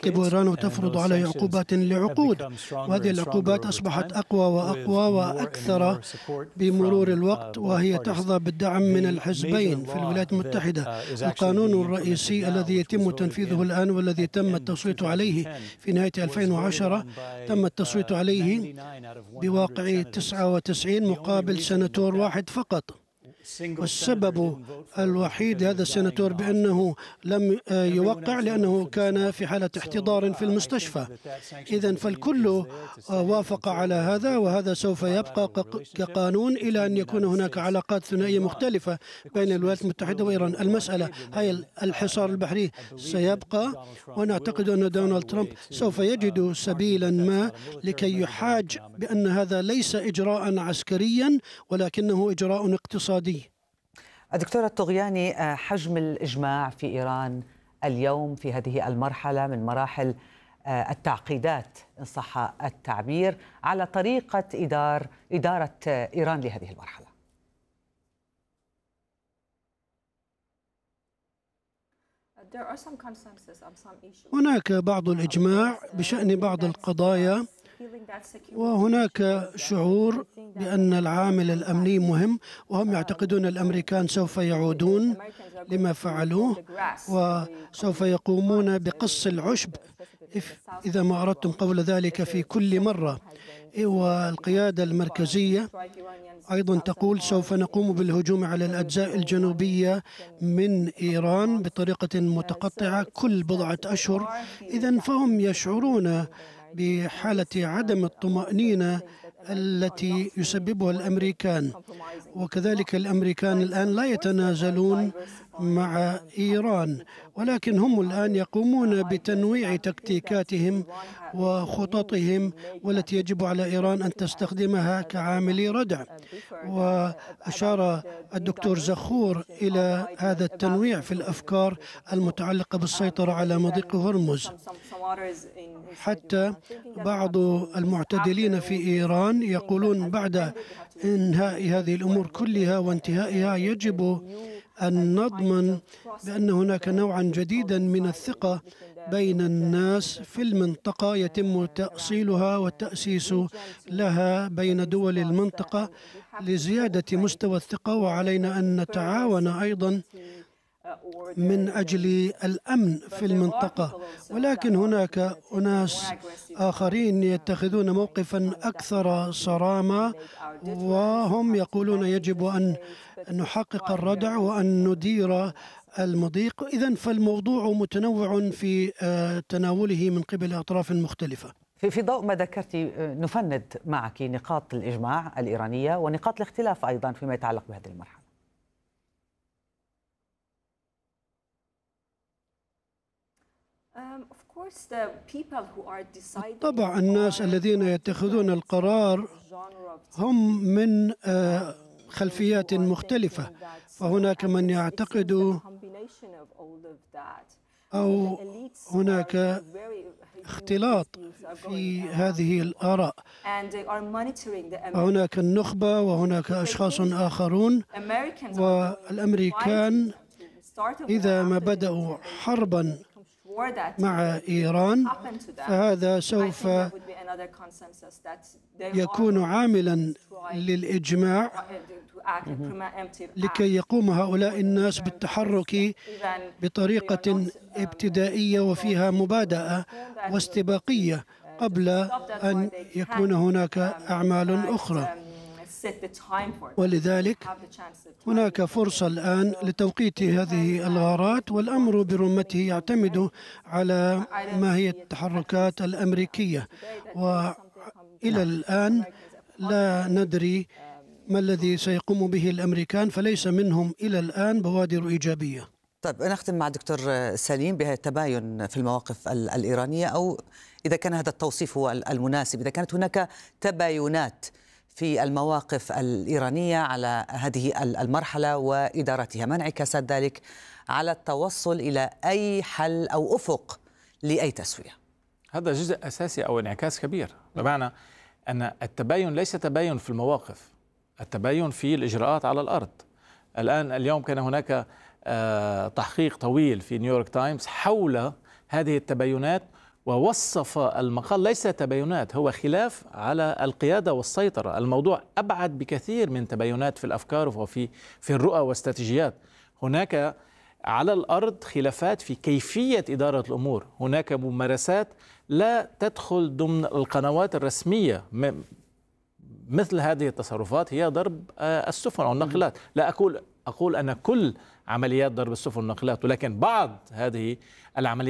تراقب إيران وتفرض عليه عقوبات لعقود، وهذه العقوبات أصبحت أقوى وأقوى وأكثر بمرور الوقت، وهي تحظى بالدعم من الحزبين في الولايات المتحدة. القانون الرئيسي الذي يتم تنفيذه الآن والذي تم التصويت عليه في نهاية 2010 تم التصويت عليه بواقع 99 مقابل سناتور واحد فقط. والسبب الوحيد هذا السناتور بأنه لم يوقع لأنه كان في حالة احتضار في المستشفى. إذن فالكل وافق على هذا، وهذا سوف يبقى كقانون إلى أن يكون هناك علاقات ثنائية مختلفة بين الولايات المتحدة وإيران. المسألة هي الحصار البحري سيبقى، ونعتقد أن دونالد ترامب سوف يجد سبيلا ما لكي يحاج بأن هذا ليس إجراء عسكريا ولكنه إجراء اقتصادي. الدكتورة الطغياني، حجم الإجماع في إيران اليوم في هذه المرحلة من مراحل التعقيدات إن صح التعبير على طريقة إدارة إيران لهذه المرحلة. هناك بعض الإجماع بشأن بعض القضايا، وهناك شعور بأن العامل الأمني مهم، وهم يعتقدون الأمريكان سوف يعودون لما فعلوه وسوف يقومون بقص العشب إذا ما أردتم قول ذلك في كل مرة. والقيادة المركزية أيضا تقول سوف نقوم بالهجوم على الأجزاء الجنوبية من إيران بطريقة متقطعة كل بضعة أشهر. إذن فهم يشعرون بحالة عدم الطمأنينة التي يسببها الأمريكان، وكذلك الأمريكان الآن لا يتنازلون مع إيران، ولكن هم الآن يقومون بتنويع تكتيكاتهم وخططهم والتي يجب على إيران أن تستخدمها كعامل ردع. وأشار الدكتور زخور إلى هذا التنويع في الأفكار المتعلقة بالسيطرة على مضيق هرمز. حتى بعض المعتدلين في إيران يقولون بعد إنهاء هذه الأمور كلها وانتهائها يجب أن نضمن بأن هناك نوعا جديدا من الثقة بين الناس في المنطقة يتم تأصيلها والتأسيس لها بين دول المنطقة لزيادة مستوى الثقة، وعلينا أن نتعاون أيضا من أجل الأمن في المنطقة. ولكن هناك أناس آخرين يتخذون موقفا أكثر صرامة، وهم يقولون يجب أن نحقق الردع وأن ندير المضيق. إذن فالموضوع متنوع في تناوله من قبل أطراف مختلفة. في ضوء ما ذكرت نفند معك نقاط الإجماع الإيرانية ونقاط الاختلاف أيضا فيما يتعلق بهذه المرحلة. طبعا الناس الذين يتخذون القرار هم من خلفيات مختلفة، فهناك من يعتقد أو هناك اختلاط في هذه الآراء، وهناك النخبة وهناك أشخاص آخرون. والأمريكان إذا ما بدأوا حربا مع إيران فهذا سوف يكون عاملا للإجماع لكي يقوم هؤلاء الناس بالتحرك بطريقة ابتدائية وفيها مبادئة واستباقية قبل أن يكون هناك أعمال أخرى. ولذلك هناك فرصة الآن لتوقيت هذه الغارات، والأمر برمته يعتمد على ما هي التحركات الأمريكية، وإلى الآن لا ندري ما الذي سيقوم به الأمريكان، فليس منهم إلى الآن بوادر إيجابية. طيب نختم مع دكتور سليم بالتباين في المواقف الإيرانية، أو إذا كان هذا التوصيف هو المناسب، إذا كانت هناك تباينات في المواقف الإيرانية على هذه المرحلة وإدارتها، ما انعكاسات ذلك على التوصل إلى أي حل أو أفق لأي تسوية؟ هذا جزء أساسي أو انعكاس كبير، بمعنى أن التباين ليس تباين في المواقف، التباين في الإجراءات على الأرض. اليوم كان هناك تحقيق طويل في نيويورك تايمز حول هذه التباينات ووصف المقال ليس تباينات، هو خلاف على القيادة والسيطرة. الموضوع أبعد بكثير من تباينات في الأفكار وفي الرؤى واستراتيجيات. هناك على الأرض خلافات في كيفية إدارة الأمور، هناك ممارسات لا تدخل ضمن القنوات الرسمية. مثل هذه التصرفات هي ضرب السفن أو الناقلات. لا أقول أن كل عمليات ضرب السفن والناقلات، ولكن بعض هذه العمليات